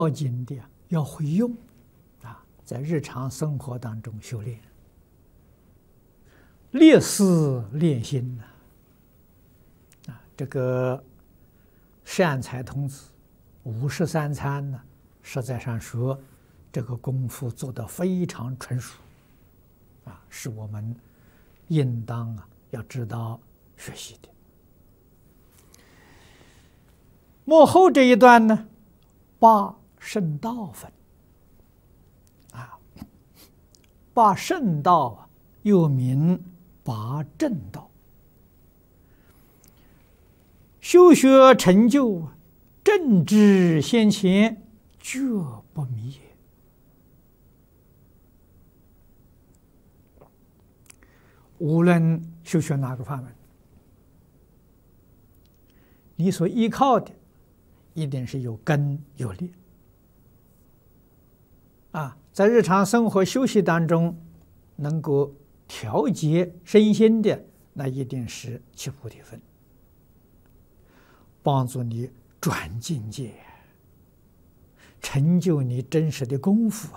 要紧的要会用啊，在日常生活当中修炼，烈士练心呐这个善财童子53参呢，实在上说，这个功夫做得非常纯熟啊，是我们应当要知道学习的。末后这一段呢，八圣道分啊，八圣道又名八正道，修学成就正知先前，绝不迷也。无论修学哪个法门，你所依靠的一定是有根有力啊，在日常生活修习当中，能够调节身心的，那一定是七菩提分，帮助你转境界，成就你真实的功夫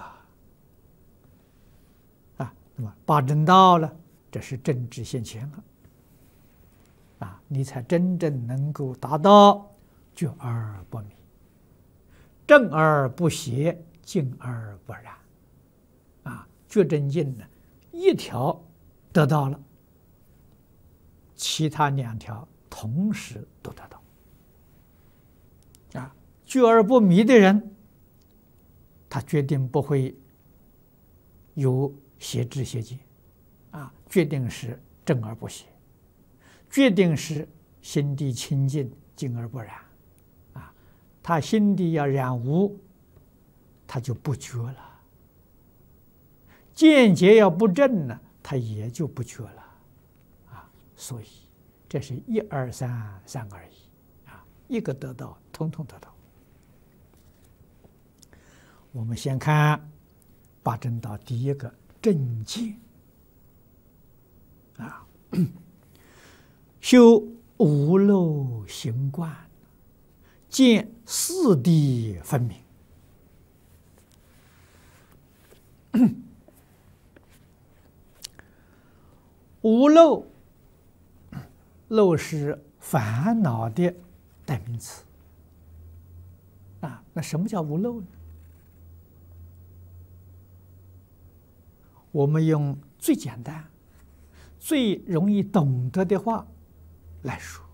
啊！那么八正道了，这是正知现前了啊，你才真正能够达到觉而不迷，正而不邪，静而不染啊！觉正静呢，一条得到了，其他2条同时都得到。觉而不迷的人，他决定不会有邪知邪见啊，决定是正而不邪，决定是心地清净，静而不染啊。他心地要染污，他就不觉了；见解要不正呢，他也就不觉了啊。所以这是1、2、3，三个而已啊，一个得到，统统得到。我们先看八正道第一个正见啊，修无漏行观，见四谛分明。无漏，漏是烦恼的代名词啊。那什么叫无漏呢？我们用最简单、最容易懂得的话来说，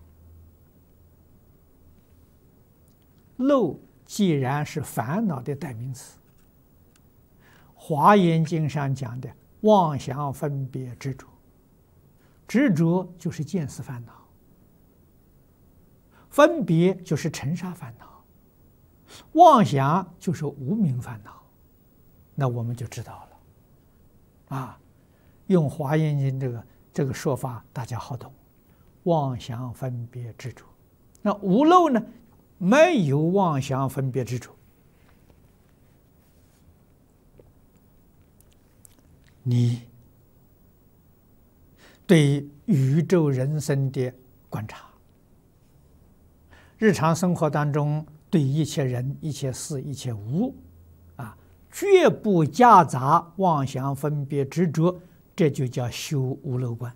漏既然是烦恼的代名词，华严经上讲的妄想分别执着，执着就是见思烦恼，分别就是尘沙烦恼，妄想就是无明烦恼，那我们就知道了啊，用华严经这个说法，大家好懂。妄想分别执着，那无漏呢？没有妄想分别执着，你对宇宙人生的观察，日常生活当中对一切人、一切事、一切物绝不夹杂妄想分别执着，这就叫修无漏观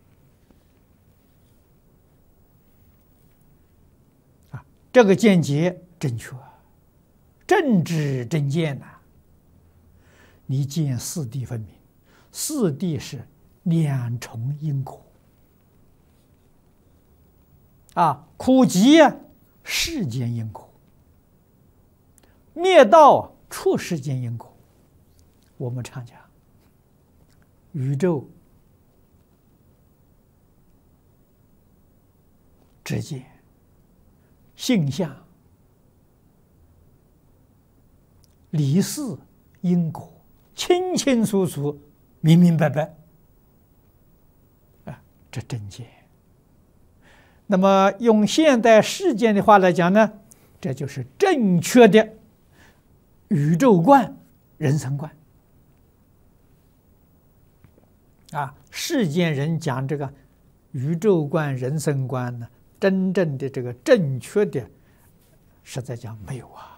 啊！这个见解正确，正知正见呐。你见四谛分明，四谛是2重因果啊，苦集世间因果，灭道出世间因果。我们常讲宇宙之间性相理事因果清清楚楚明明白白啊，这正见。那么用现代世间的话来讲呢，这就是正确的宇宙观、人生观啊！世间人讲这个宇宙观、人生观呢，真正的这个正确的，实在讲没有啊。